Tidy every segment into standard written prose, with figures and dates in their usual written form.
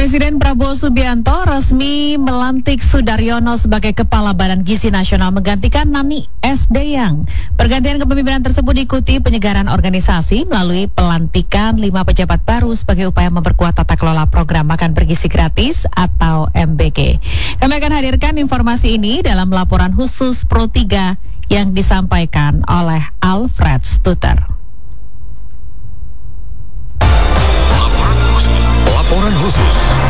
Presiden Prabowo Subianto resmi melantik Sudaryono sebagai Kepala Badan Gizi Nasional menggantikan Nani S. Deyang. Pergantian kepemimpinan tersebut diikuti penyegaran organisasi melalui pelantikan 5 pejabat baru sebagai upaya memperkuat tata kelola program makan bergizi gratis atau MBG. Kami akan hadirkan informasi ini dalam laporan khusus Pro 3 yang disampaikan oleh Alfred Stuter. Laporan khusus.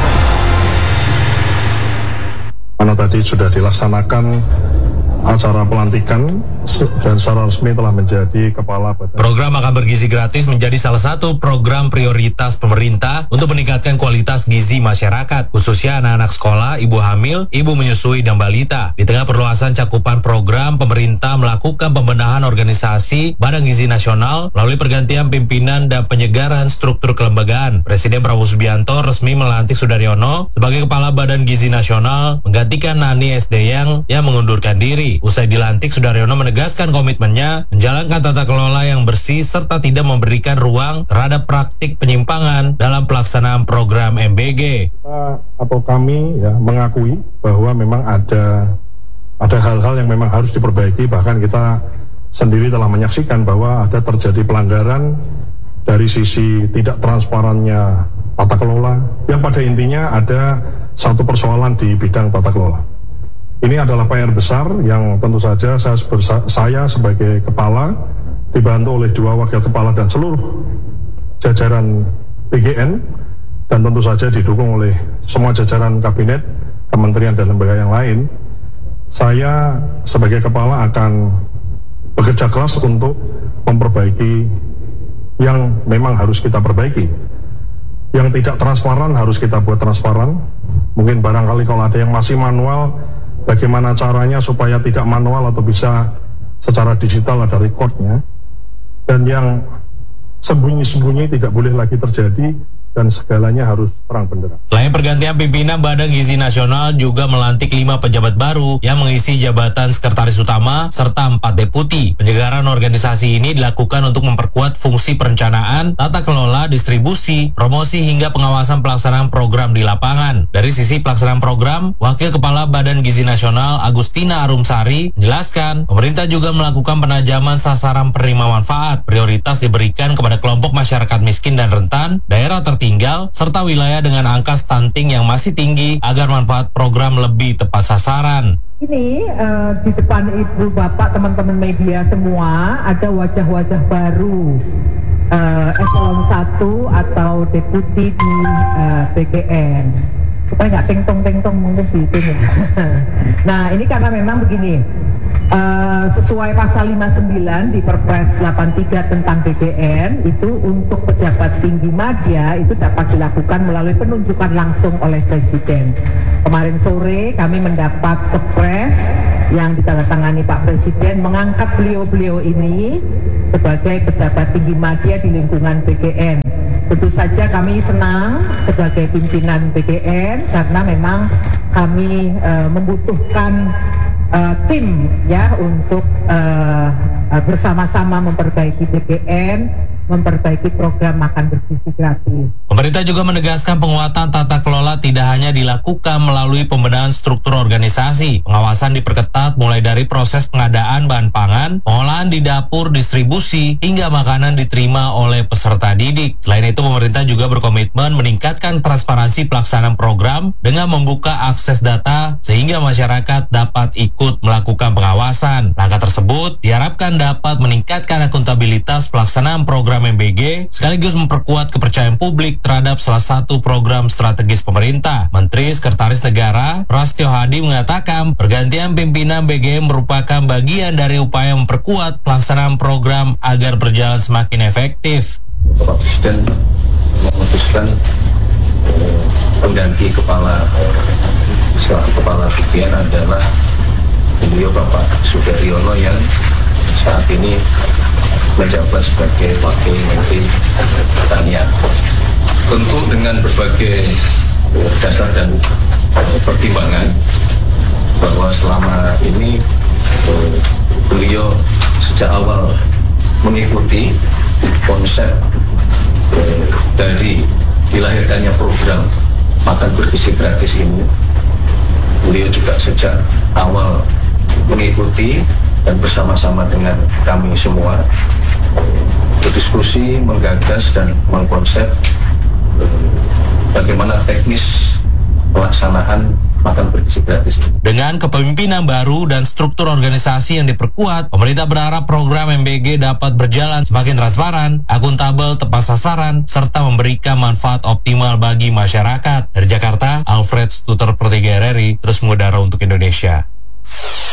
Karena tadi sudah dilaksanakan acara pelantikan dan secara resmi telah menjadi Kepala Badan. Program Makan Bergizi Gratis menjadi salah satu program prioritas pemerintah untuk meningkatkan kualitas gizi masyarakat, khususnya anak-anak sekolah, ibu hamil, ibu menyusui, dan balita. Di tengah perluasan cakupan program, pemerintah melakukan pembenahan organisasi Badan Gizi Nasional melalui pergantian pimpinan dan penyegaran struktur kelembagaan. Presiden Prabowo Subianto resmi melantik Sudaryono sebagai Kepala Badan Gizi Nasional, menggantikan Nani S. Deyang yang mengundurkan diri. Usai dilantik, Sudaryono menegaskan komitmennya menjalankan tata kelola yang bersih serta tidak memberikan ruang terhadap praktik penyimpangan dalam pelaksanaan program MBG. Kita atau kami mengakui bahwa memang ada hal-hal yang memang harus diperbaiki, bahkan kita sendiri telah menyaksikan bahwa ada terjadi pelanggaran dari sisi tidak transparannya tata kelola, yang pada intinya ada satu persoalan di bidang tata kelola. Ini adalah PR besar yang tentu saja saya sebagai kepala dibantu oleh 2 wakil kepala dan seluruh jajaran PGN, dan tentu saja didukung oleh semua jajaran kabinet, kementerian dan lembaga yang lain. Saya sebagai kepala akan bekerja keras untuk memperbaiki yang memang harus kita perbaiki. Yang tidak transparan harus kita buat transparan. Mungkin barangkali kalau ada yang masih manual, bagaimana caranya supaya tidak manual atau bisa secara digital ada recordnya. Dan yang sembunyi-sembunyi tidak boleh lagi terjadi, dan segalanya harus terang benderang. Selain pergantian pimpinan Badan Gizi Nasional, juga melantik 5 pejabat baru yang mengisi jabatan sekretaris utama serta 4 deputi. Penyegaran organisasi ini dilakukan untuk memperkuat fungsi perencanaan, tata kelola, distribusi, promosi hingga pengawasan pelaksanaan program di lapangan. Dari sisi pelaksanaan program, Wakil Kepala Badan Gizi Nasional Agustina Arumsari menjelaskan, pemerintah juga melakukan penajaman sasaran penerima manfaat. Prioritas diberikan kepada kelompok masyarakat miskin dan rentan, daerah tertinggal, serta wilayah dengan angka stunting yang masih tinggi agar manfaat program lebih tepat sasaran. Ini di depan Ibu Bapak, teman-teman media semua, ada wajah-wajah baru eselon 1 atau deputi di PGN. Supaya nggak ting-tong mungkin gitu. Nah, ini karena memang begini, sesuai pasal 59 di Perpres 83 tentang PGN, itu untuk pejabat tinggi media itu dapat dilakukan melalui penunjukan langsung oleh Presiden. Kemarin sore kami mendapat kepres yang ditandatangani Pak Presiden mengangkat beliau-beliau ini sebagai pejabat tinggi media di lingkungan PGN. Tentu saja kami senang sebagai pimpinan PGN karena memang kami membutuhkan tim untuk bersama-sama memperbaiki PGN, memperbaiki program makan bergizi gratis. Pemerintah juga menegaskan penguatan tata kelola tidak hanya dilakukan melalui pembenahan struktur organisasi. Pengawasan diperketat mulai dari proses pengadaan bahan pangan, pengolahan di dapur, distribusi, hingga makanan diterima oleh peserta didik. Selain itu, pemerintah juga berkomitmen meningkatkan transparansi pelaksanaan program dengan membuka akses data sehingga masyarakat dapat ikut melakukan pengawasan. Langkah tersebut diharapkan dapat meningkatkan akuntabilitas pelaksanaan program MBG sekaligus memperkuat kepercayaan publik terhadap salah satu program strategis pemerintah. Menteri Sekretaris Negara Prasetyo Hadi mengatakan pergantian pimpinan BGM merupakan bagian dari upaya memperkuat pelaksanaan program agar berjalan semakin efektif. Bapak Presiden memutuskan pengganti kepala BGN adalah beliau Bapak Sudaryono yang saat ini menjabat sebagai Wakil Menteri Pertanian. Tentu dengan berbagai dasar dan pertimbangan bahwa selama ini beliau sejak awal mengikuti konsep dari dilahirkannya program makan bergizi gratis ini. Beliau juga sejak awal mengikuti dan bersama-sama dengan kami semua berdiskusi, menggagas dan mengkonsep bagaimana teknis pelaksanaan makan bergizi gratis. Dengan kepemimpinan baru dan struktur organisasi yang diperkuat, pemerintah berharap program MBG dapat berjalan semakin transparan, akuntabel, tepat sasaran, serta memberikan manfaat optimal bagi masyarakat. Dari Jakarta, Alfred Stuter per 3 RRI, terus mengudara untuk Indonesia.